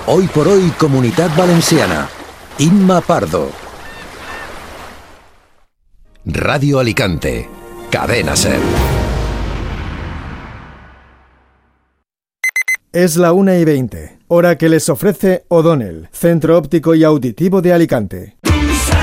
Hoy por hoy, Comunitat Valenciana. Inma Pardo. Radio Alicante. Cadena SER. Es la 1:20, hora que les ofrece O'Donnell, Centro Óptico y Auditivo de Alicante.